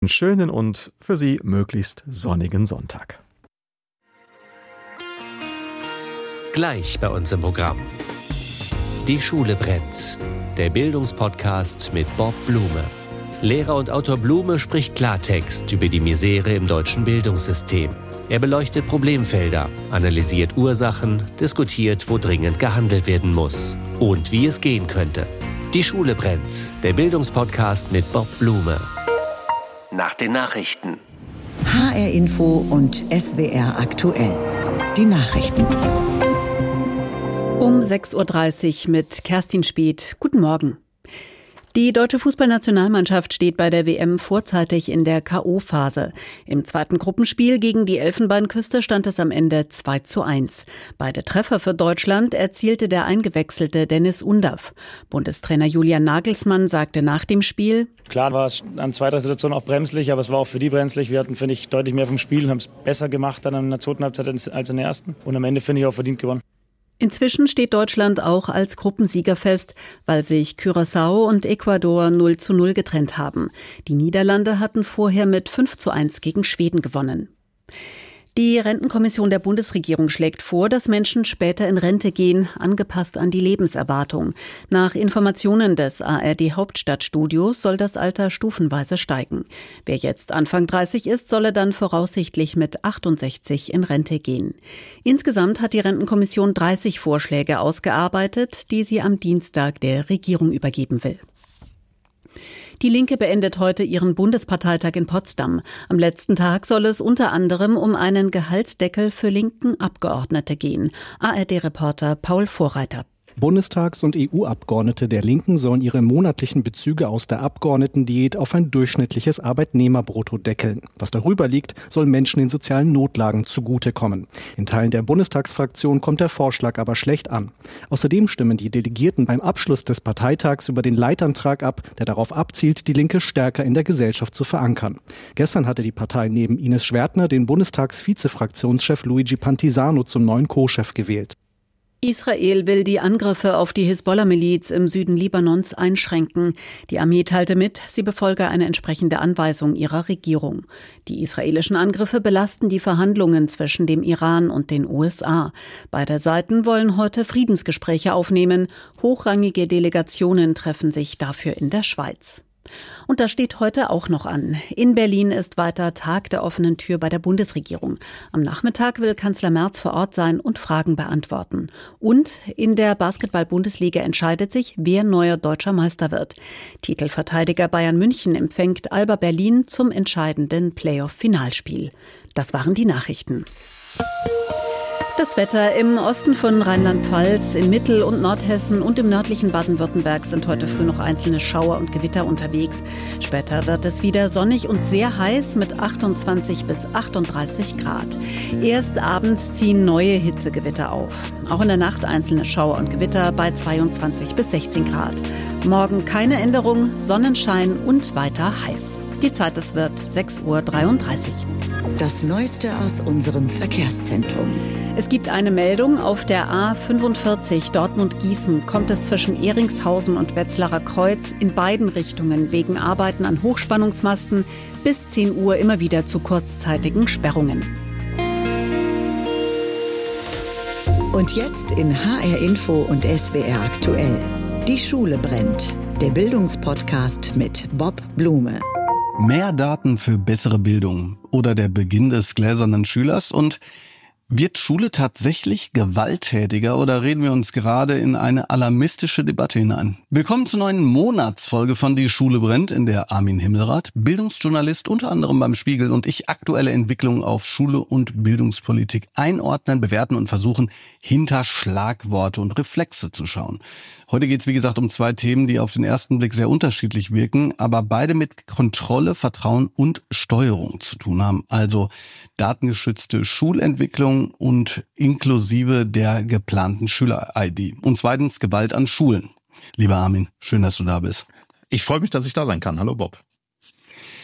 einen schönen und für Sie möglichst sonnigen Sonntag. Gleich bei uns im Programm. Die Schule brennt. Der Bildungspodcast mit Bob Blume. Lehrer und Autor Blume spricht Klartext über die Misere im deutschen Bildungssystem. Er beleuchtet Problemfelder, analysiert Ursachen, diskutiert, wo dringend gehandelt werden muss und wie es gehen könnte. Die Schule brennt. Der Bildungspodcast mit Bob Blume. Nach den Nachrichten. HR Info und SWR aktuell. Die Nachrichten. Um 6.30 Uhr mit Kerstin Speth. Guten Morgen. Die deutsche Fußballnationalmannschaft steht bei der WM vorzeitig in der K.O.-Phase. Im zweiten Gruppenspiel gegen die Elfenbeinküste stand es am Ende 2:1. Beide Treffer für Deutschland erzielte der eingewechselte Dennis Undav. Bundestrainer Julian Nagelsmann sagte nach dem Spiel: Klar war es an zweiter Situation auch bremslich, aber es war auch für die bremslich. Wir hatten, finde ich, deutlich mehr vom Spiel und haben es besser gemacht dann in der zweiten Halbzeit als in der ersten. Und am Ende, finde ich, auch verdient gewonnen. Inzwischen steht Deutschland auch als Gruppensieger fest, weil sich Curaçao und Ecuador 0:0 getrennt haben. Die Niederlande hatten vorher mit 5:1 gegen Schweden gewonnen. Die Rentenkommission der Bundesregierung schlägt vor, dass Menschen später in Rente gehen, angepasst an die Lebenserwartung. Nach Informationen des ARD-Hauptstadtstudios soll das Alter stufenweise steigen. Wer jetzt Anfang 30 ist, solle dann voraussichtlich mit 68 in Rente gehen. Insgesamt hat die Rentenkommission 30 Vorschläge ausgearbeitet, die sie am Dienstag der Regierung übergeben will. Die Linke beendet heute ihren Bundesparteitag in Potsdam. Am letzten Tag soll es unter anderem um einen Gehaltsdeckel für linken Abgeordnete gehen. ARD-Reporter Paul Vorreiter. Bundestags- und EU-Abgeordnete der Linken sollen ihre monatlichen Bezüge aus der Abgeordnetendiät auf ein durchschnittliches Arbeitnehmerbrutto deckeln. Was darüber liegt, soll Menschen in sozialen Notlagen zugutekommen. In Teilen der Bundestagsfraktion kommt der Vorschlag aber schlecht an. Außerdem stimmen die Delegierten beim Abschluss des Parteitags über den Leitantrag ab, der darauf abzielt, die Linke stärker in der Gesellschaft zu verankern. Gestern hatte die Partei neben Ines Schwertner den Bundestagsvizefraktionschef Luigi Pantisano zum neuen Co-Chef gewählt. Israel will die Angriffe auf die Hisbollah-Miliz im Süden Libanons einschränken. Die Armee teilte mit, sie befolge eine entsprechende Anweisung ihrer Regierung. Die israelischen Angriffe belasten die Verhandlungen zwischen dem Iran und den USA. Beide Seiten wollen heute Friedensgespräche aufnehmen. Hochrangige Delegationen treffen sich dafür in der Schweiz. Und das steht heute auch noch an. In Berlin ist weiter Tag der offenen Tür bei der Bundesregierung. Am Nachmittag will Kanzler Merz vor Ort sein und Fragen beantworten. Und in der Basketball-Bundesliga entscheidet sich, wer neuer deutscher Meister wird. Titelverteidiger Bayern München empfängt Alba Berlin zum entscheidenden Playoff-Finalspiel. Das waren die Nachrichten. Das Wetter im Osten von Rheinland-Pfalz, in Mittel- und Nordhessen und im nördlichen Baden-Württemberg sind heute früh noch einzelne Schauer und Gewitter unterwegs. Später wird es wieder sonnig und sehr heiß mit 28 bis 38 Grad. Erst abends ziehen neue Hitzegewitter auf. Auch in der Nacht einzelne Schauer und Gewitter bei 22 bis 16 Grad. Morgen keine Änderung, Sonnenschein und weiter heiß. Die Zeit, es wird 6:33 Uhr. Das Neueste aus unserem Verkehrszentrum. Es gibt eine Meldung. Auf der A45 Dortmund-Gießen kommt es zwischen Ehringshausen und Wetzlarer Kreuz in beiden Richtungen wegen Arbeiten an Hochspannungsmasten bis 10 Uhr immer wieder zu kurzzeitigen Sperrungen. Und jetzt in HR Info und SWR aktuell. Die Schule brennt. Der Bildungspodcast mit Bob Blume. Mehr Daten für bessere Bildung oder der Beginn des gläsernen Schülers. Und wird Schule tatsächlich gewalttätiger oder reden wir uns gerade in eine alarmistische Debatte hinein? Willkommen zur neuen Monatsfolge von Die Schule brennt, in der Armin Himmelrath, Bildungsjournalist unter anderem beim Spiegel, und ich aktuelle Entwicklungen auf Schule und Bildungspolitik einordnen, bewerten und versuchen, hinter Schlagworte und Reflexe zu schauen. Heute geht es, wie gesagt, um zwei Themen, die auf den ersten Blick sehr unterschiedlich wirken, aber beide mit Kontrolle, Vertrauen und Steuerung zu tun haben. Also datengeschützte Schulentwicklung und inklusive der geplanten Schüler-ID. Und zweitens Gewalt an Schulen. Lieber Armin, schön, dass du da bist. Ich freue mich, dass ich da sein kann. Hallo Bob.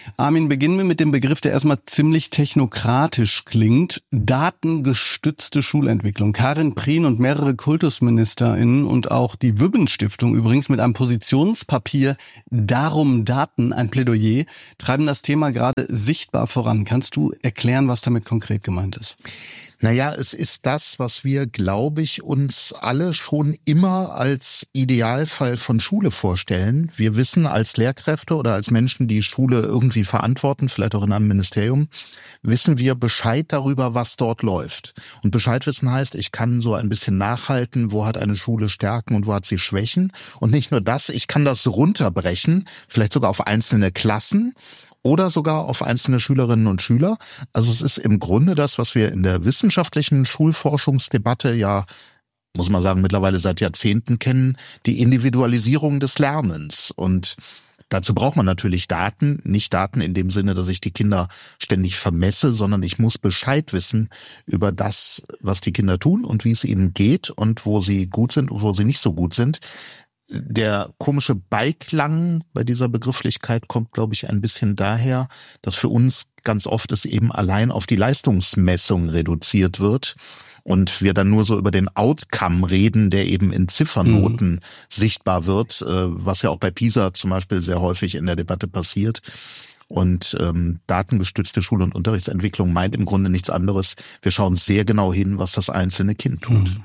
Armin, beginnen wir mit dem Begriff, der erstmal ziemlich technokratisch klingt. Datengestützte Schulentwicklung. Karin Prien und mehrere KultusministerInnen und auch die Wübben-Stiftung übrigens mit einem Positionspapier Darum Daten, ein Plädoyer, treiben das Thema gerade sichtbar voran. Kannst du erklären, was damit konkret gemeint ist? Naja, es ist das, was wir, glaube ich, uns alle schon immer als Idealfall von Schule vorstellen. Wir wissen als Lehrkräfte oder als Menschen, die Schule irgendwie verantworten, vielleicht auch in einem Ministerium, wissen wir Bescheid darüber, was dort läuft. Und Bescheid wissen heißt, ich kann so ein bisschen nachhalten, wo hat eine Schule Stärken und wo hat sie Schwächen. Und nicht nur das, ich kann das runterbrechen, vielleicht sogar auf einzelne Klassen oder sogar auf einzelne Schülerinnen und Schüler. Also es ist im Grunde das, was wir in der wissenschaftlichen Schulforschungsdebatte ja, muss man sagen, mittlerweile seit Jahrzehnten kennen, die Individualisierung des Lernens. Und dazu braucht man natürlich Daten, nicht Daten in dem Sinne, dass ich die Kinder ständig vermesse, sondern ich muss Bescheid wissen über das, was die Kinder tun und wie es ihnen geht und wo sie gut sind und wo sie nicht so gut sind. Der komische Beiklang bei dieser Begrifflichkeit kommt, glaube ich, ein bisschen daher, dass für uns ganz oft es eben allein auf die Leistungsmessung reduziert wird und wir dann nur so über den Outcome reden, der eben in Ziffernoten sichtbar wird, was ja auch bei PISA zum Beispiel sehr häufig in der Debatte passiert. Und datengestützte Schul- und Unterrichtsentwicklung meint im Grunde nichts anderes. Wir schauen sehr genau hin, was das einzelne Kind tut.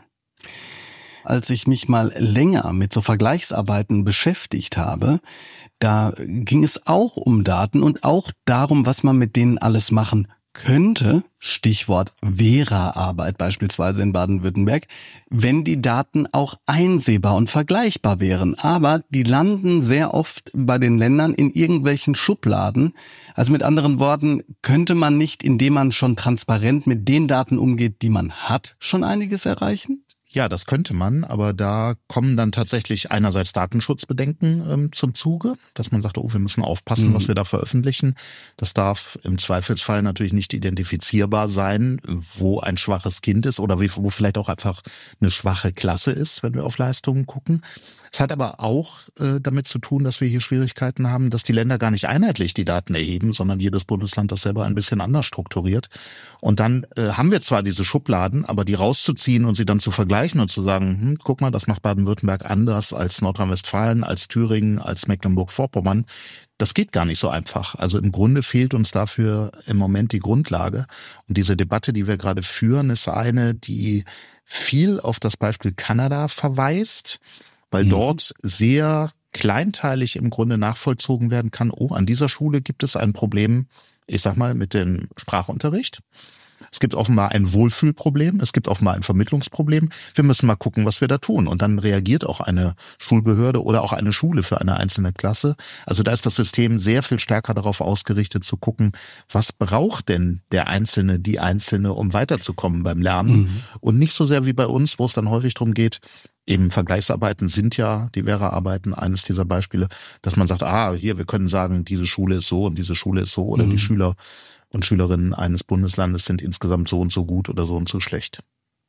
Als ich mich mal länger mit so Vergleichsarbeiten beschäftigt habe, da ging es auch um Daten und auch darum, was man mit denen alles machen könnte, Stichwort Vera-Arbeit beispielsweise in Baden-Württemberg, wenn die Daten auch einsehbar und vergleichbar wären. Aber die landen sehr oft bei den Ländern in irgendwelchen Schubladen. Also mit anderen Worten, könnte man nicht, indem man schon transparent mit den Daten umgeht, die man hat, schon einiges erreichen? Ja, das könnte man, aber da kommen dann tatsächlich einerseits Datenschutzbedenken zum Zuge, dass man sagt, oh, wir müssen aufpassen, was wir da veröffentlichen. Das darf im Zweifelsfall natürlich nicht identifizierbar sein, wo ein schwaches Kind ist oder wo vielleicht auch einfach eine schwache Klasse ist, wenn wir auf Leistungen gucken. Es hat aber auch damit zu tun, dass wir hier Schwierigkeiten haben, dass die Länder gar nicht einheitlich die Daten erheben, sondern jedes Bundesland das selber ein bisschen anders strukturiert. Und dann haben wir zwar diese Schubladen, aber die rauszuziehen und sie dann zu vergleichen und zu sagen, guck mal, das macht Baden-Württemberg anders als Nordrhein-Westfalen, als Thüringen, als Mecklenburg-Vorpommern, das geht gar nicht so einfach. Also im Grunde fehlt uns dafür im Moment die Grundlage. Und diese Debatte, die wir gerade führen, ist eine, die viel auf das Beispiel Kanada verweist, weil dort sehr kleinteilig im Grunde nachvollzogen werden kann, oh, an dieser Schule gibt es ein Problem, ich sag mal, mit dem Sprachunterricht. Es gibt offenbar ein Wohlfühlproblem, es gibt offenbar ein Vermittlungsproblem. Wir müssen mal gucken, was wir da tun. Und dann reagiert auch eine Schulbehörde oder auch eine Schule für eine einzelne Klasse. Also da ist das System sehr viel stärker darauf ausgerichtet zu gucken, was braucht denn der Einzelne, die Einzelne, um weiterzukommen beim Lernen. Und nicht so sehr wie bei uns, wo es dann häufig darum geht, eben Vergleichsarbeiten sind ja, die Vera-Arbeiten, eines dieser Beispiele, dass man sagt, hier, wir können sagen, diese Schule ist so und diese Schule ist so oder die Schüler und Schülerinnen eines Bundeslandes sind insgesamt so und so gut oder so und so schlecht.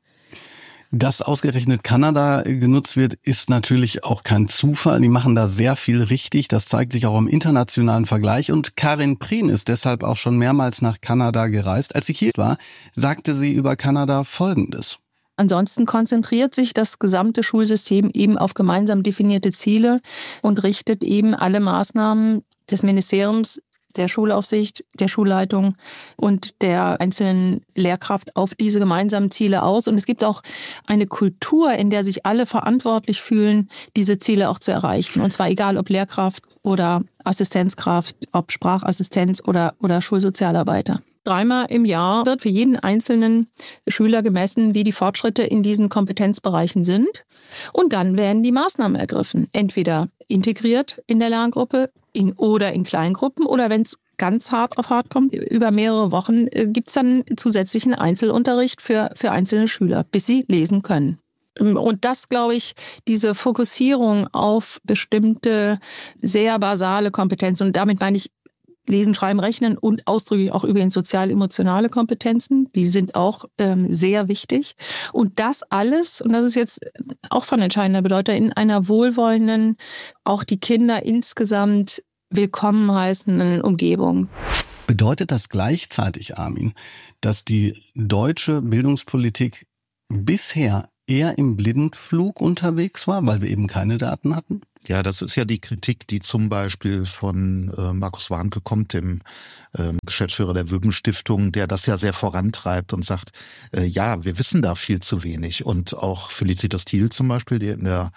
Dass ausgerechnet Kanada genutzt wird, ist natürlich auch kein Zufall. Die machen da sehr viel richtig. Das zeigt sich auch im internationalen Vergleich. Und Karin Prien ist deshalb auch schon mehrmals nach Kanada gereist. Als sie hier war, sagte sie über Kanada Folgendes. Ansonsten konzentriert sich das gesamte Schulsystem eben auf gemeinsam definierte Ziele und richtet eben alle Maßnahmen des Ministeriums, der Schulaufsicht, der Schulleitung und der einzelnen Lehrkraft auf diese gemeinsamen Ziele aus. Und es gibt auch eine Kultur, in der sich alle verantwortlich fühlen, diese Ziele auch zu erreichen. Und zwar egal, ob Lehrkraft oder Assistenzkraft, ob Sprachassistenz oder Schulsozialarbeiter. 3-mal im Jahr wird für jeden einzelnen Schüler gemessen, wie die Fortschritte in diesen Kompetenzbereichen sind. Und dann werden die Maßnahmen ergriffen. Entweder integriert in der Lerngruppe oder in Kleingruppen. Oder wenn es ganz hart auf hart kommt, über mehrere Wochen gibt es dann zusätzlichen Einzelunterricht für einzelne Schüler, bis sie lesen können. Und das, glaube ich, diese Fokussierung auf bestimmte sehr basale Kompetenzen, und damit meine ich Lesen, Schreiben, Rechnen und ausdrücklich auch übrigens sozial-emotionale Kompetenzen, die sind auch sehr wichtig. Und das alles, und das ist jetzt auch von entscheidender Bedeutung, in einer wohlwollenden, auch die Kinder insgesamt willkommen heißenden Umgebung. Bedeutet das gleichzeitig, Armin, dass die deutsche Bildungspolitik bisher eher im Blindflug unterwegs war, weil wir eben keine Daten hatten? Ja, das ist ja die Kritik, die zum Beispiel von Markus Warnke kommt, dem Geschäftsführer der Wübben-Stiftung, der das ja sehr vorantreibt und sagt, ja, wir wissen da viel zu wenig. Und auch Felicitas Thiel zum Beispiel, die in der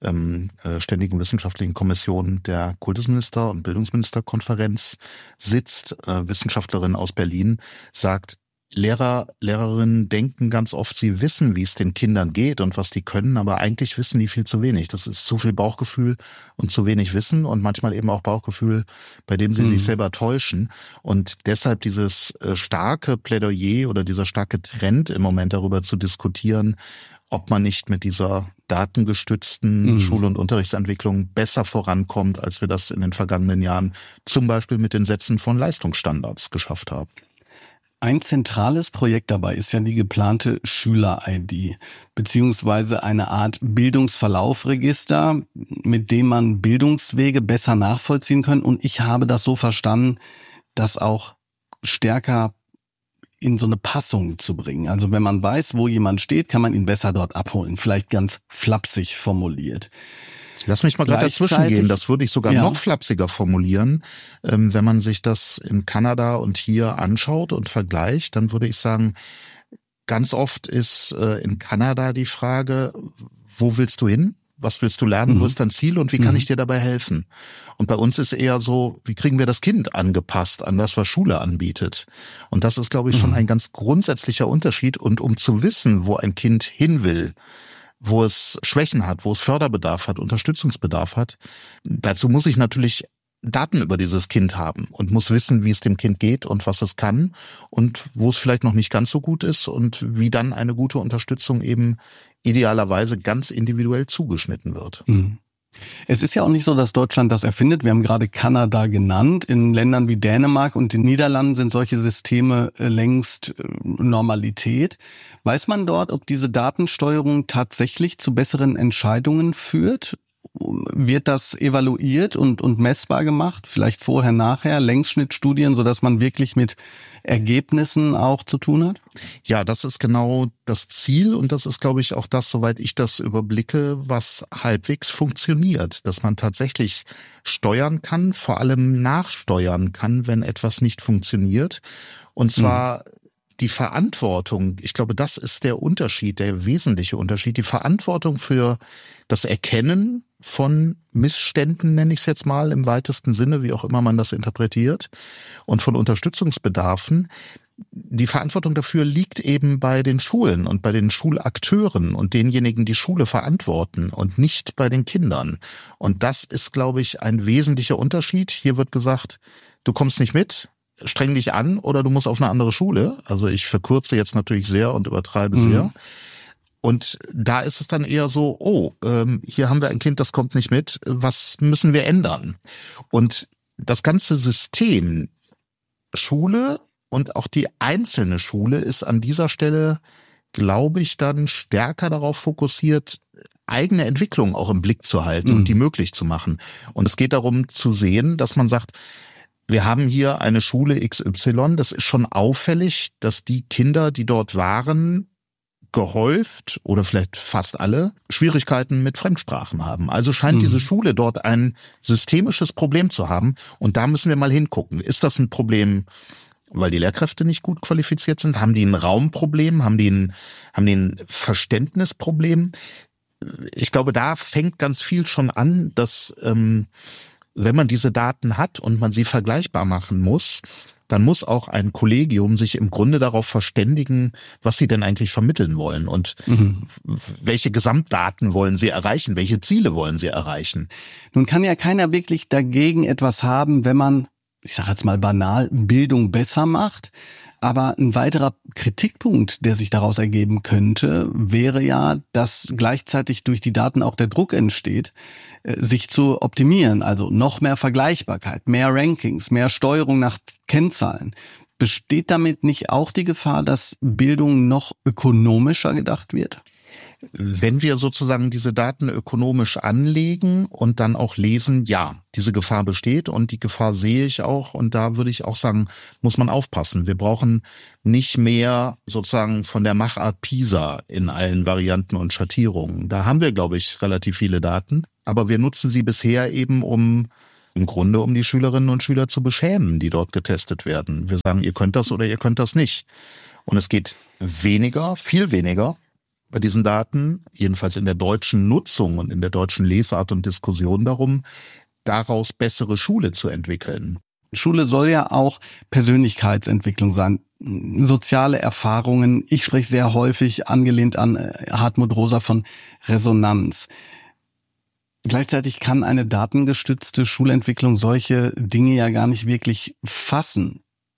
Ständigen Wissenschaftlichen Kommission der Kultusminister- und Bildungsministerkonferenz sitzt, Wissenschaftlerin aus Berlin, sagt, Lehrer, Lehrerinnen denken ganz oft, sie wissen, wie es den Kindern geht und was die können, aber eigentlich wissen die viel zu wenig. Das ist zu viel Bauchgefühl und zu wenig Wissen und manchmal eben auch Bauchgefühl, bei dem sie sich selber täuschen. Und deshalb dieses starke Plädoyer oder dieser starke Trend im Moment darüber zu diskutieren, ob man nicht mit dieser datengestützten Schul- und Unterrichtsentwicklung besser vorankommt, als wir das in den vergangenen Jahren zum Beispiel mit den Sätzen von Leistungsstandards geschafft haben. Ein zentrales Projekt dabei ist ja die geplante Schüler-ID, beziehungsweise eine Art Bildungsverlaufregister, mit dem man Bildungswege besser nachvollziehen kann. Und ich habe das so verstanden, das auch stärker in so eine Passung zu bringen. Also wenn man weiß, wo jemand steht, kann man ihn besser dort abholen. Vielleicht ganz flapsig formuliert. Lass mich mal gerade dazwischen gehen. Das würde ich sogar noch flapsiger formulieren. Wenn man sich das in Kanada und hier anschaut und vergleicht, dann würde ich sagen, ganz oft ist in Kanada die Frage, wo willst du hin? Was willst du lernen? Wo ist dein Ziel? Und wie kann ich dir dabei helfen? Und bei uns ist eher so, wie kriegen wir das Kind angepasst an das, was Schule anbietet? Und das ist, glaube ich, schon ein ganz grundsätzlicher Unterschied. Und um zu wissen, wo ein Kind hin will, wo es Schwächen hat, wo es Förderbedarf hat, Unterstützungsbedarf hat, dazu muss ich natürlich Daten über dieses Kind haben und muss wissen, wie es dem Kind geht und was es kann und wo es vielleicht noch nicht ganz so gut ist und wie dann eine gute Unterstützung eben idealerweise ganz individuell zugeschnitten wird. Es ist ja auch nicht so, dass Deutschland das erfindet. Wir haben gerade Kanada genannt. In Ländern wie Dänemark und den Niederlanden sind solche Systeme längst Normalität. Weiß man dort, ob diese Datensteuerung tatsächlich zu besseren Entscheidungen führt? Wird das evaluiert und messbar gemacht? Vielleicht vorher, nachher, Längsschnittstudien, sodass man wirklich mit Ergebnissen auch zu tun hat? Ja, das ist genau das Ziel und das ist, glaube ich, auch das, soweit ich das überblicke, was halbwegs funktioniert, dass man tatsächlich steuern kann, vor allem nachsteuern kann, wenn etwas nicht funktioniert. Und zwar die Verantwortung, ich glaube, das ist der Unterschied, der wesentliche Unterschied, die Verantwortung für das Erkennen von Missständen, nenne ich es jetzt mal im weitesten Sinne, wie auch immer man das interpretiert, und von Unterstützungsbedarfen. Die Verantwortung dafür liegt eben bei den Schulen und bei den Schulakteuren und denjenigen, die Schule verantworten und nicht bei den Kindern. Und das ist, glaube ich, ein wesentlicher Unterschied. Hier wird gesagt, du kommst nicht mit, streng dich an oder du musst auf eine andere Schule. Also ich verkürze jetzt natürlich sehr und übertreibe sehr. Und da ist es dann eher so, hier haben wir ein Kind, das kommt nicht mit, was müssen wir ändern? Und das ganze System Schule und auch die einzelne Schule ist an dieser Stelle, glaube ich, dann stärker darauf fokussiert, eigene Entwicklung auch im Blick zu halten und die möglich zu machen. Und es geht darum zu sehen, dass man sagt, wir haben hier eine Schule XY, das ist schon auffällig, dass die Kinder, die dort waren, gehäuft oder vielleicht fast alle Schwierigkeiten mit Fremdsprachen haben. Also scheint diese Schule dort ein systemisches Problem zu haben und da müssen wir mal hingucken. Ist das ein Problem, weil die Lehrkräfte nicht gut qualifiziert sind? Haben die ein Raumproblem? Haben die ein Verständnisproblem? Ich glaube, da fängt ganz viel schon an, dass wenn man diese Daten hat und man sie vergleichbar machen muss, dann muss auch ein Kollegium sich im Grunde darauf verständigen, was sie denn eigentlich vermitteln wollen und welche Gesamtdaten wollen sie erreichen, welche Ziele wollen sie erreichen. Nun kann ja keiner wirklich dagegen etwas haben, wenn man, ich sage jetzt mal banal, Bildung besser macht. Aber ein weiterer Kritikpunkt, der sich daraus ergeben könnte, wäre ja, dass gleichzeitig durch die Daten auch der Druck entsteht, sich zu optimieren. Also noch mehr Vergleichbarkeit, mehr Rankings, mehr Steuerung nach Kennzahlen. Besteht damit nicht auch die Gefahr, dass Bildung noch ökonomischer gedacht wird? Wenn wir sozusagen diese Daten ökonomisch anlegen und dann auch lesen, ja, diese Gefahr besteht und die Gefahr sehe ich auch und da würde ich auch sagen, muss man aufpassen. Wir brauchen nicht mehr sozusagen von der Machart PISA in allen Varianten und Schattierungen. Da haben wir, glaube ich, relativ viele Daten, aber wir nutzen sie bisher eben im Grunde um die Schülerinnen und Schüler zu beschämen, die dort getestet werden. Wir sagen, ihr könnt das oder ihr könnt das nicht. Und es geht weniger, viel weniger bei diesen Daten, jedenfalls in der deutschen Nutzung und in der deutschen Lesart und Diskussion darum, daraus bessere Schule zu entwickeln. Schule soll ja auch Persönlichkeitsentwicklung sein, soziale Erfahrungen. Ich spreche sehr häufig, angelehnt an Hartmut Rosa, von Resonanz. Gleichzeitig kann eine datengestützte Schulentwicklung solche Dinge ja gar nicht wirklich fassen.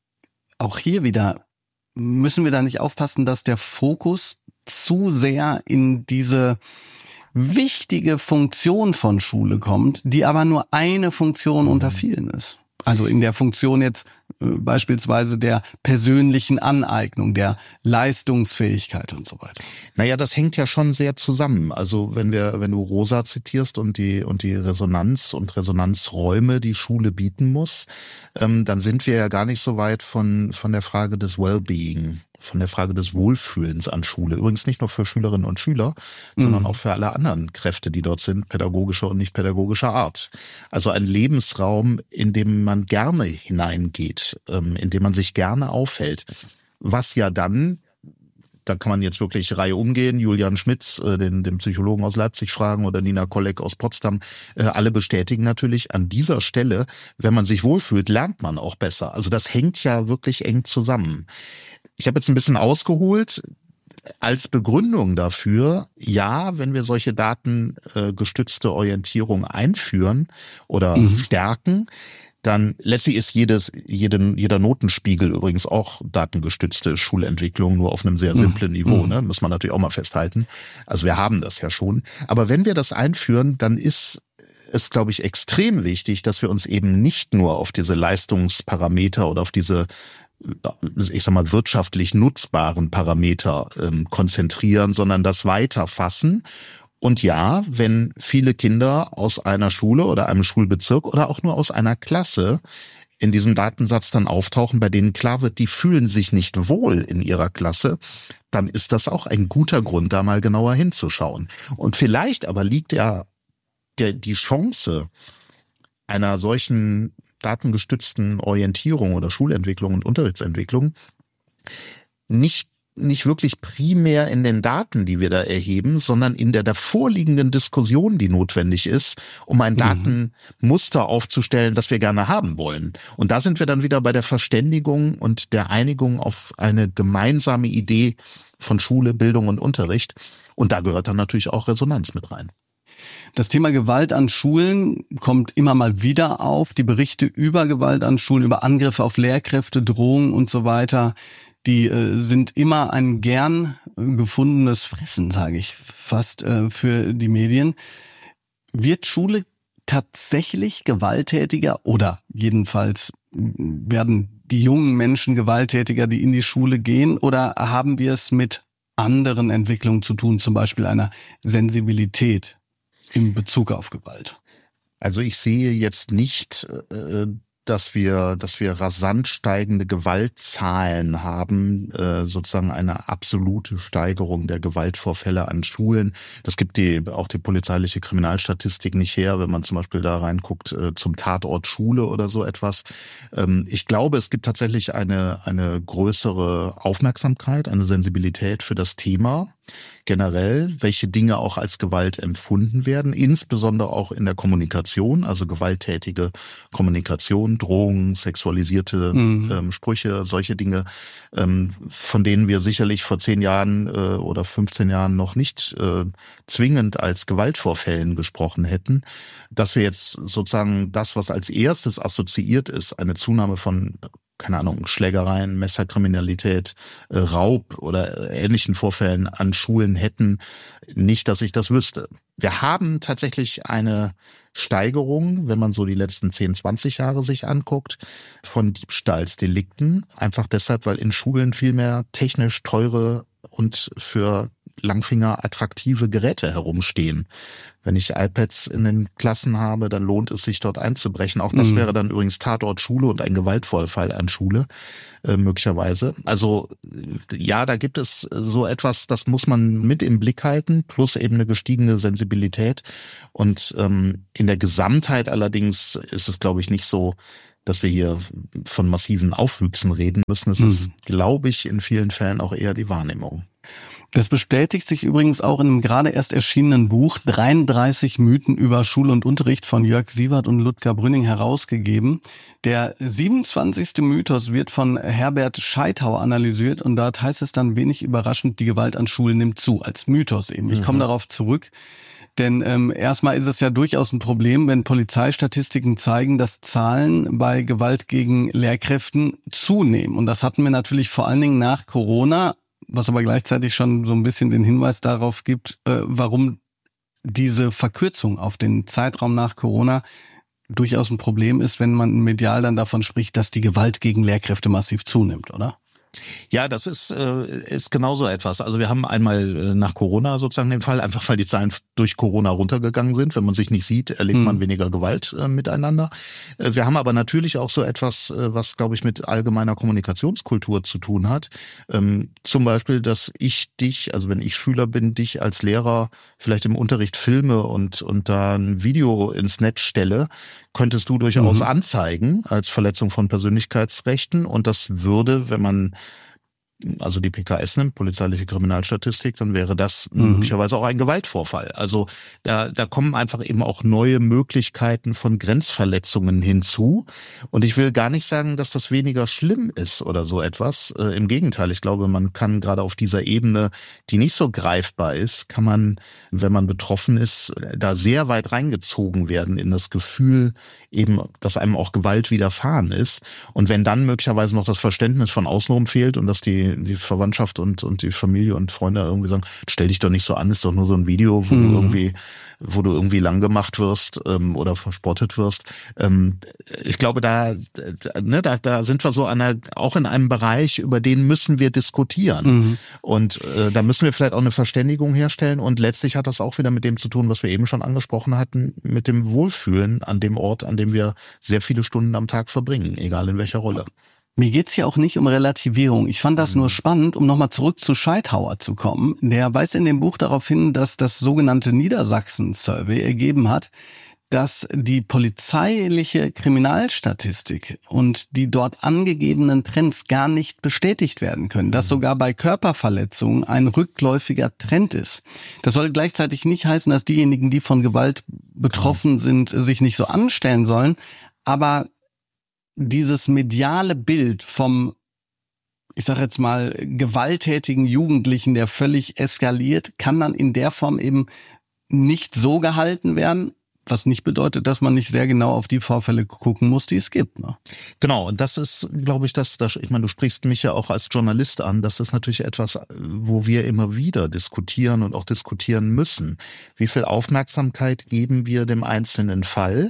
Auch hier wieder müssen wir da nicht aufpassen, dass der Fokus zu sehr in diese wichtige Funktion von Schule kommt, die aber nur eine Funktion unter vielen ist. Also in der Funktion jetzt beispielsweise der persönlichen Aneignung, der Leistungsfähigkeit und so weiter. Naja, das hängt ja schon sehr zusammen. Also wenn du Rosa zitierst und die Resonanz und Resonanzräume, die Schule bieten muss, dann sind wir ja gar nicht so weit von der Frage des Wellbeing, von der Frage des Wohlfühlens an Schule. Übrigens nicht nur für Schülerinnen und Schüler, sondern auch für alle anderen Kräfte, die dort sind, pädagogischer und nicht pädagogischer Art. Also ein Lebensraum, in dem man gerne hineingeht, in dem man sich gerne aufhält. Was ja dann, da kann man jetzt wirklich Reihe umgehen, Julian Schmitz, den Psychologen aus Leipzig fragen oder Nina Kolleg aus Potsdam, alle bestätigen natürlich an dieser Stelle, wenn man sich wohlfühlt, lernt man auch besser. Also das hängt ja wirklich eng zusammen. Ich habe jetzt ein bisschen ausgeholt. Als Begründung dafür, ja, wenn wir solche datengestützte Orientierung einführen oder stärken, dann letztlich ist jeder Notenspiegel übrigens auch datengestützte Schulentwicklung, nur auf einem sehr simplen Niveau, ne? Muss man natürlich auch mal festhalten. Also wir haben das ja schon. Aber wenn wir das einführen, dann ist es, glaube ich, extrem wichtig, dass wir uns eben nicht nur auf diese Leistungsparameter oder auf diese, ich sag mal, wirtschaftlich nutzbaren Parameter konzentrieren, sondern das weiterfassen. Und ja, wenn viele Kinder aus einer Schule oder einem Schulbezirk oder auch nur aus einer Klasse in diesem Datensatz dann auftauchen, bei denen klar wird, die fühlen sich nicht wohl in ihrer Klasse, dann ist das auch ein guter Grund, da mal genauer hinzuschauen. Und vielleicht aber liegt ja die Chance einer solchen datengestützten Orientierung oder Schulentwicklung und Unterrichtsentwicklung nicht wirklich primär in den Daten, die wir da erheben, sondern in der davorliegenden Diskussion, die notwendig ist, um ein Datenmuster aufzustellen, das wir gerne haben wollen. Und da sind wir dann wieder bei der Verständigung und der Einigung auf eine gemeinsame Idee von Schule, Bildung und Unterricht. Und da gehört dann natürlich auch Resonanz mit rein. Das Thema Gewalt an Schulen kommt immer mal wieder auf. Die Berichte über Gewalt an Schulen, über Angriffe auf Lehrkräfte, Drohungen und so weiter, die sind immer ein gern gefundenes Fressen, sage ich fast, für die Medien. Wird Schule tatsächlich gewalttätiger oder jedenfalls werden die jungen Menschen gewalttätiger, die in die Schule gehen, oder haben wir es mit anderen Entwicklungen zu tun, zum Beispiel einer Sensibilität in Bezug auf Gewalt? Also ich sehe jetzt nicht, dass wir rasant steigende Gewaltzahlen haben, sozusagen eine absolute Steigerung der Gewaltvorfälle an Schulen. Das gibt auch die polizeiliche Kriminalstatistik nicht her, wenn man zum Beispiel da reinguckt zum Tatort Schule oder so etwas. Ich glaube, es gibt tatsächlich eine größere Aufmerksamkeit, eine Sensibilität für das Thema. Generell, welche Dinge auch als Gewalt empfunden werden, insbesondere auch in der Kommunikation, also gewalttätige Kommunikation, Drohungen, sexualisierte Sprüche, solche Dinge, von denen wir sicherlich vor 10 Jahren oder 15 Jahren noch nicht zwingend als Gewaltvorfällen gesprochen hätten. Dass wir jetzt sozusagen das, was als erstes assoziiert ist, eine Zunahme von, keine Ahnung, Schlägereien, Messerkriminalität, Raub oder ähnlichen Vorfällen an Schulen hätten, nicht, dass ich das wüsste. Wir haben tatsächlich eine Steigerung, wenn man so die letzten 10, 20 Jahre sich anguckt, von Diebstahlsdelikten. Einfach deshalb, weil in Schulen viel mehr technisch teure und für Langfinger attraktive Geräte herumstehen. Wenn ich iPads in den Klassen habe, dann lohnt es sich, dort einzubrechen. Auch das wäre dann übrigens Tatort Schule und ein Gewaltvorfall an Schule, möglicherweise. Also ja, da gibt es so etwas, das muss man mit im Blick halten, plus eben eine gestiegene Sensibilität. Und in der Gesamtheit allerdings ist es, glaube ich, nicht so, dass wir hier von massiven Aufwüchsen reden müssen. Es ist, glaube ich, in vielen Fällen auch eher die Wahrnehmung. Das bestätigt sich übrigens auch in einem gerade erst erschienenen Buch 33 Mythen über Schule und Unterricht von Jörg Sievert und Ludger Brünning herausgegeben. Der 27. Mythos wird von Herbert Scheithauer analysiert und dort heißt es dann wenig überraschend, die Gewalt an Schulen nimmt zu, als Mythos eben. Ich komme darauf zurück. Denn erstmal ist es ja durchaus ein Problem, wenn Polizeistatistiken zeigen, dass Zahlen bei Gewalt gegen Lehrkräften zunehmen. Und das hatten wir natürlich vor allen Dingen nach Corona, was aber gleichzeitig schon so ein bisschen den Hinweis darauf gibt, warum diese Verkürzung auf den Zeitraum nach Corona durchaus ein Problem ist, wenn man medial dann davon spricht, dass die Gewalt gegen Lehrkräfte massiv zunimmt, oder? Ja, das ist genauso etwas. Also wir haben einmal nach Corona sozusagen den Fall, einfach weil die Zahlen durch Corona runtergegangen sind. Wenn man sich nicht sieht, erlebt man weniger Gewalt miteinander. Wir haben aber natürlich auch so etwas, was, glaube ich, mit allgemeiner Kommunikationskultur zu tun hat. Zum Beispiel, dass ich dich, also wenn ich Schüler bin, dich als Lehrer vielleicht im Unterricht filme und da ein Video ins Netz stelle, könntest du durchaus anzeigen als Verletzung von Persönlichkeitsrechten. Und das würde, wenn man also die PKS nimmt, polizeiliche Kriminalstatistik, dann wäre das möglicherweise auch ein Gewaltvorfall. Also da kommen einfach eben auch neue Möglichkeiten von Grenzverletzungen hinzu. Und ich will gar nicht sagen, dass das weniger schlimm ist oder so etwas. Im Gegenteil, ich glaube, man kann gerade auf dieser Ebene, die nicht so greifbar ist, kann man, wenn man betroffen ist, da sehr weit reingezogen werden in das Gefühl eben, dass einem auch Gewalt widerfahren ist. Und wenn dann möglicherweise noch das Verständnis von außenrum fehlt und dass die Verwandtschaft und die Familie und Freunde irgendwie sagen, stell dich doch nicht so an, ist doch nur so ein Video, wo du irgendwie lang gemacht wirst oder verspottet wirst. Ich glaube, da sind wir so auch in einem Bereich, über den müssen wir diskutieren. Und da müssen wir vielleicht auch eine Verständigung herstellen. Und letztlich hat das auch wieder mit dem zu tun, was wir eben schon angesprochen hatten, mit dem Wohlfühlen an dem Ort, an dem wir sehr viele Stunden am Tag verbringen, egal in welcher Rolle. Mir geht's hier auch nicht um Relativierung. Ich fand das nur spannend, um nochmal zurück zu Scheithauer zu kommen. Der weist in dem Buch darauf hin, dass das sogenannte Niedersachsen-Survey ergeben hat, dass die polizeiliche Kriminalstatistik und die dort angegebenen Trends gar nicht bestätigt werden können. Dass sogar bei Körperverletzungen ein rückläufiger Trend ist. Das soll gleichzeitig nicht heißen, dass diejenigen, die von Gewalt betroffen sind, sich nicht so anstellen sollen. Aber dieses mediale Bild vom, ich sag jetzt mal, gewalttätigen Jugendlichen, der völlig eskaliert, kann dann in der Form eben nicht so gehalten werden, was nicht bedeutet, dass man nicht sehr genau auf die Vorfälle gucken muss, die es gibt. Ne? Genau, und das ist, glaube ich, ich meine, du sprichst mich ja auch als Journalist an, das ist natürlich etwas, wo wir immer wieder diskutieren und auch diskutieren müssen. Wie viel Aufmerksamkeit geben wir dem einzelnen Fall?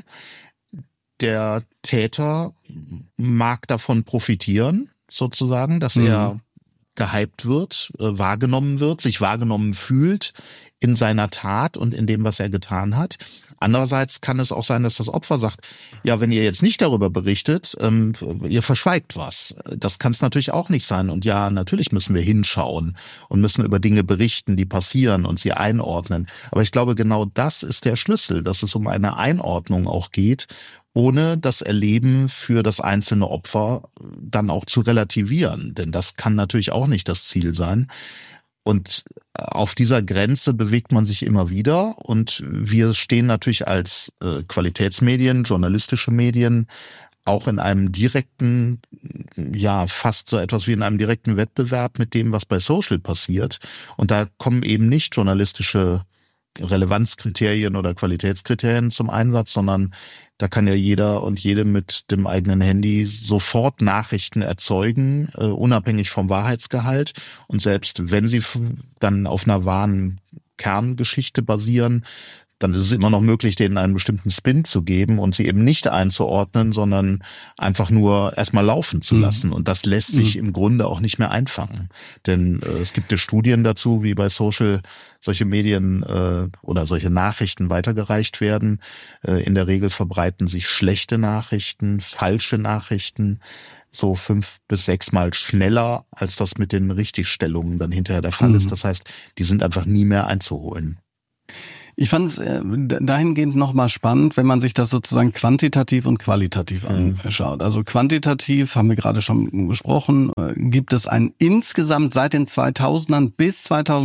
Der Täter mag davon profitieren, sozusagen, dass er gehypt wird, wahrgenommen wird, sich wahrgenommen fühlt in seiner Tat und in dem, was er getan hat. Andererseits kann es auch sein, dass das Opfer sagt, ja, wenn ihr jetzt nicht darüber berichtet, ihr verschweigt was. Das kann es natürlich auch nicht sein. Und ja, natürlich müssen wir hinschauen und müssen über Dinge berichten, die passieren und sie einordnen. Aber ich glaube, genau das ist der Schlüssel, dass es um eine Einordnung auch geht, ohne das Erleben für das einzelne Opfer dann auch zu relativieren. Denn das kann natürlich auch nicht das Ziel sein. Und auf dieser Grenze bewegt man sich immer wieder. Und wir stehen natürlich als Qualitätsmedien, journalistische Medien, auch in einem direkten, ja, fast so etwas wie in einem direkten Wettbewerb mit dem, was bei Social passiert. Und da kommen eben nicht journalistische Relevanzkriterien oder Qualitätskriterien zum Einsatz, sondern da kann ja jeder und jede mit dem eigenen Handy sofort Nachrichten erzeugen, unabhängig vom Wahrheitsgehalt. Und selbst wenn sie dann auf einer wahren Kerngeschichte basieren, dann ist es immer noch möglich, denen einen bestimmten Spin zu geben und sie eben nicht einzuordnen, sondern einfach nur erstmal laufen zu lassen. Und das lässt sich im Grunde auch nicht mehr einfangen. Denn es gibt ja Studien dazu, wie bei Social solche Medien oder solche Nachrichten weitergereicht werden. In der Regel verbreiten sich schlechte Nachrichten, falsche Nachrichten so 5 bis 6 Mal schneller, als das mit den Richtigstellungen dann hinterher der Fall ist. Das heißt, die sind einfach nie mehr einzuholen. Ich fand es dahingehend nochmal spannend, wenn man sich das sozusagen quantitativ und qualitativ anschaut. Also quantitativ, haben wir gerade schon besprochen, gibt es einen insgesamt seit den 2000ern bis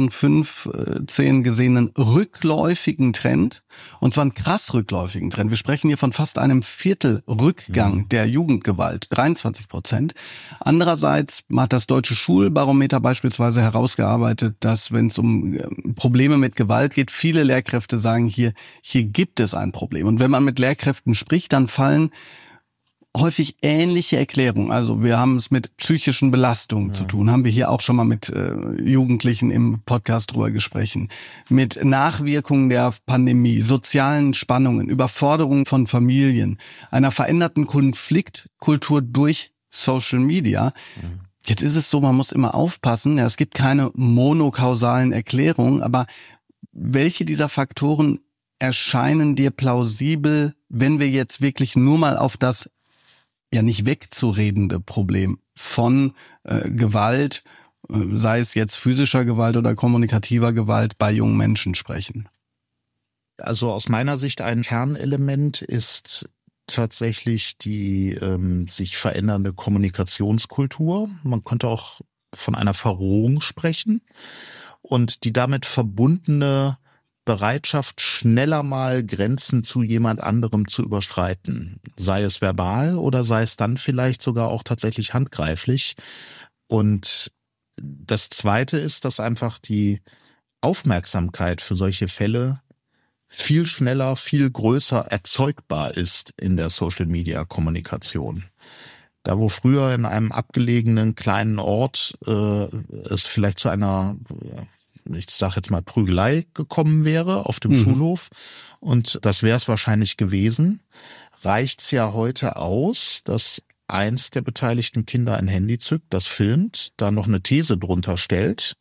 2015 gesehenen rückläufigen Trend. Und zwar einen krass rückläufigen Trend. Wir sprechen hier von fast einem Viertel Rückgang der Jugendgewalt, 23%. Andererseits hat das Deutsche Schulbarometer beispielsweise herausgearbeitet, dass wenn es um Probleme mit Gewalt geht, viele Lehrkräfte sagen, hier gibt es ein Problem. Und wenn man mit Lehrkräften spricht, dann fallen häufig ähnliche Erklärungen. Also wir haben es mit psychischen Belastungen zu tun. Haben wir hier auch schon mal mit Jugendlichen im Podcast drüber gesprochen. Mit Nachwirkungen der Pandemie, sozialen Spannungen, Überforderungen von Familien, einer veränderten Konfliktkultur durch Social Media. Jetzt ist es so, man muss immer aufpassen. Ja, es gibt keine monokausalen Erklärungen, aber welche dieser Faktoren erscheinen dir plausibel, wenn wir jetzt wirklich nur mal auf das ja nicht wegzuredende Problem von Gewalt, sei es jetzt physischer Gewalt oder kommunikativer Gewalt bei jungen Menschen sprechen? Also aus meiner Sicht ein Kernelement ist tatsächlich die sich verändernde Kommunikationskultur. Man könnte auch von einer Verrohung sprechen. Und die damit verbundene Bereitschaft, schneller mal Grenzen zu jemand anderem zu überschreiten. Sei es verbal oder sei es dann vielleicht sogar auch tatsächlich handgreiflich. Und das Zweite ist, dass einfach die Aufmerksamkeit für solche Fälle viel schneller, viel größer erzeugbar ist in der Social-Media-Kommunikation. Da wo früher in einem abgelegenen kleinen Ort es vielleicht zu einer, ich sage jetzt mal, Prügelei gekommen wäre auf dem Schulhof, und das wäre es wahrscheinlich gewesen, reicht's ja heute aus, dass eins der beteiligten Kinder ein Handy zückt, das filmt, da noch eine These drunter stellt,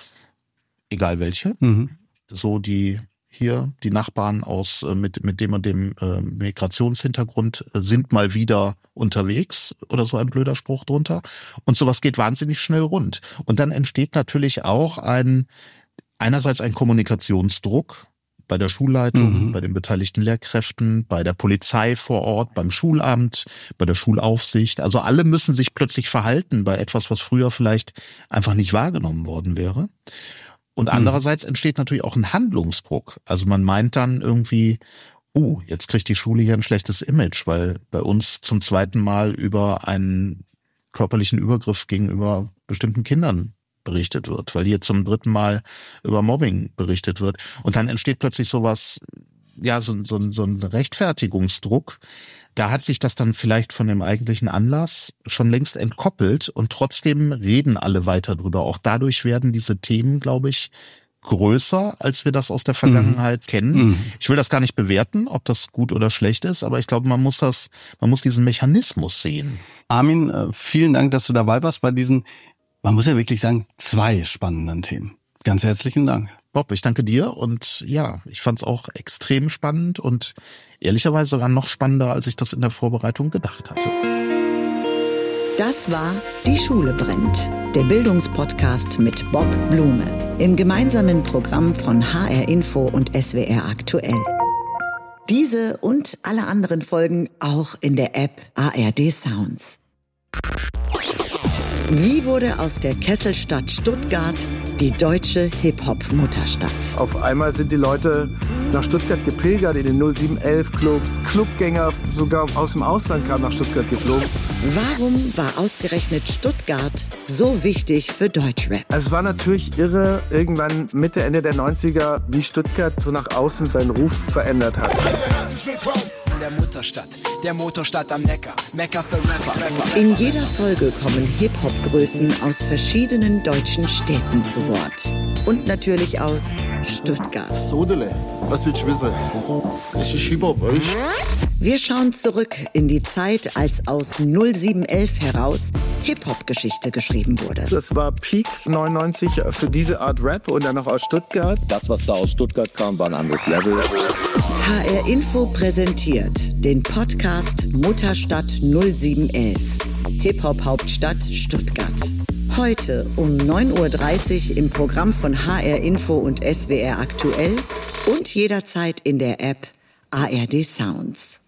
egal welche, so die Nachbarn aus mit dem und dem Migrationshintergrund sind mal wieder unterwegs oder so ein blöder Spruch drunter. Und sowas geht wahnsinnig schnell rund. Und dann entsteht natürlich auch einerseits ein Kommunikationsdruck bei der Schulleitung, bei den beteiligten Lehrkräften, bei der Polizei vor Ort, beim Schulamt, bei der Schulaufsicht. Also alle müssen sich plötzlich verhalten bei etwas, was früher vielleicht einfach nicht wahrgenommen worden wäre. Und andererseits entsteht natürlich auch ein Handlungsdruck. Also man meint dann irgendwie, jetzt kriegt die Schule hier ein schlechtes Image, weil bei uns zum zweiten Mal über einen körperlichen Übergriff gegenüber bestimmten Kindern berichtet wird, weil hier zum 3. Mal über Mobbing berichtet wird. Und dann entsteht plötzlich sowas, ja, so ein Rechtfertigungsdruck. Da hat sich das dann vielleicht von dem eigentlichen Anlass schon längst entkoppelt und trotzdem reden alle weiter drüber. Auch dadurch werden diese Themen, glaube ich, größer, als wir das aus der Vergangenheit kennen. Ich will das gar nicht bewerten, ob das gut oder schlecht ist, aber ich glaube, man muss diesen Mechanismus sehen. Armin, vielen Dank, dass du dabei warst bei diesen, man muss ja wirklich sagen, 2 spannenden Themen. Ganz herzlichen Dank. Bob, ich danke dir, und ja, ich fand es auch extrem spannend und ehrlicherweise sogar noch spannender, als ich das in der Vorbereitung gedacht hatte. Das war Die Schule brennt, der Bildungspodcast mit Bob Blume im gemeinsamen Programm von HR Info und SWR Aktuell. Diese und alle anderen Folgen auch in der App ARD Sounds. Wie wurde aus der Kesselstadt Stuttgart die deutsche Hip-Hop-Mutterstadt? Auf einmal sind die Leute nach Stuttgart gepilgert in den 0711-Club. Clubgänger sogar aus dem Ausland kamen nach Stuttgart geflogen. Warum war ausgerechnet Stuttgart so wichtig für Deutschrap? Es war natürlich irre, irgendwann Mitte, Ende der 90er, wie Stuttgart so nach außen seinen Ruf verändert hat. Der Mutterstadt, der Motorstadt am Neckar, Mekka für Rapper. In jeder Folge kommen Hip-Hop-Größen aus verschiedenen deutschen Städten zu Wort. Und natürlich aus Stuttgart. Sodele, was willst du wissen? Es ist Hip-Hop, weißt du? Wir schauen zurück in die Zeit, als aus 0711 heraus Hip-Hop-Geschichte geschrieben wurde. Das war Peak 99 für diese Art Rap und dann noch aus Stuttgart. Das, was da aus Stuttgart kam, war ein anderes Level. HR Info präsentiert den Podcast Mutterstadt 0711. Hip-Hop-Hauptstadt Stuttgart. Heute um 9.30 Uhr im Programm von HR Info und SWR Aktuell und jederzeit in der App ARD Sounds.